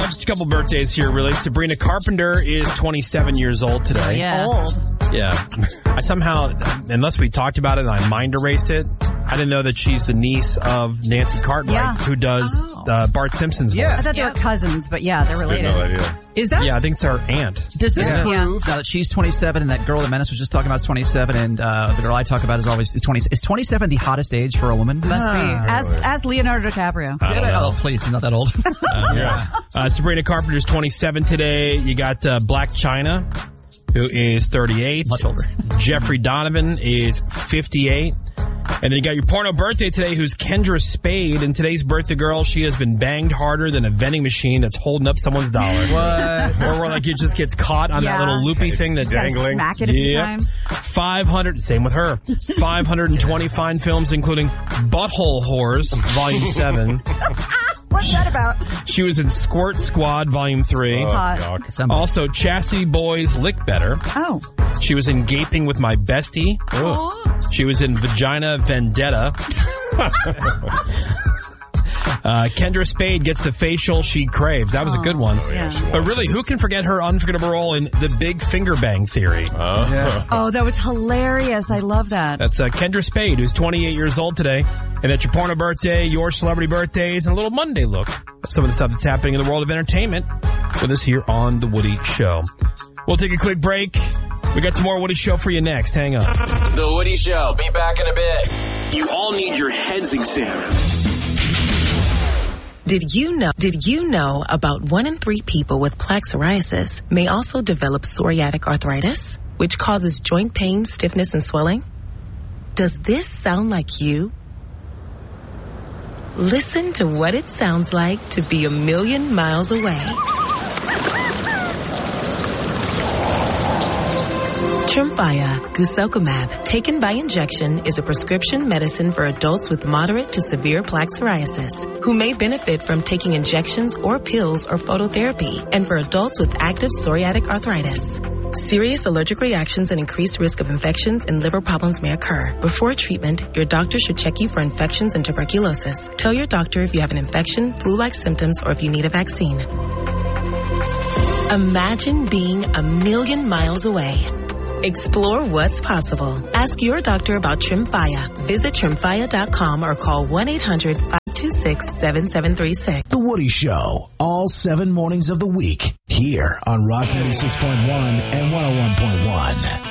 Just a couple birthdays here, really. Sabrina Carpenter is 27 years old today. Yeah. Old. Yeah. I somehow, unless we talked about it and I mind erased it, I didn't know that she's the niece of Nancy Cartwright, Yeah. who does Bart Simpson's Yeah. I voice. thought they were cousins, but yeah, they're related. No idea. Is that? Yeah, I think it's her aunt. Does this Yeah. prove, now that she's 27 and that girl that Menace was just talking about is 27 and the girl I talk about is always 20, is 27 the hottest age for a woman? Must be. As Leonardo DiCaprio. Oh, please, he's not that old. Sabrina Carpenter's 27 today. You got Black China, who is 38. Much older. Jeffrey Donovan is 58. And then you got your porno birthday today, who's Kendra Spade. And today's birthday girl, she has been banged harder than a vending machine that's holding up someone's dollar. What? Or where like it just gets caught on that little loopy thing that's Gotta dangling. smack it a few times. 500, same with her. 520 fine films, including Butthole Whores, Volume 7. What's that about? She was in Squirt Squad, Volume 3. Hot. Also, Chastity Boys Lick Better. Oh. She was in Gaping with My Bestie. She was in Vagina Vendetta. Kendra Spade gets the facial she craves. That was a good one. Yeah. But really, who can forget her unforgettable role in The Big Finger Bang Theory? Oh, that was hilarious. I love that. That's Kendra Spade, who's 28 years old today. And that's your porno birthday, your celebrity birthdays, and a little Monday look at some of the stuff that's happening in the world of entertainment with us here on The Woody Show. We'll take a quick break. We got some more Woody Show for you next. Hang on. The Woody Show. Be back in a bit. You all need your heads examined. Did you know about 1 in 3 people with plaque psoriasis may also develop psoriatic arthritis, which causes joint pain, stiffness, and swelling? Does this sound like you? Listen to what it sounds like to be a million miles away. Tremfya guselkumab, taken by injection, is a prescription medicine for adults with moderate to severe plaque psoriasis who may benefit from taking injections or pills or phototherapy, and for adults with active psoriatic arthritis. Serious allergic reactions and increased risk of infections and liver problems may occur. Before treatment, your doctor should check you for infections and tuberculosis. Tell your doctor if you have an infection, flu-like symptoms, or if you need a vaccine. Imagine being a million miles away. Explore what's possible. Ask your doctor about Tremfya. Visit Tremfya.com or call 1-800-526-7736. The Woody Show, all 7 mornings of the week, here on Rock 96.1 and 101.1.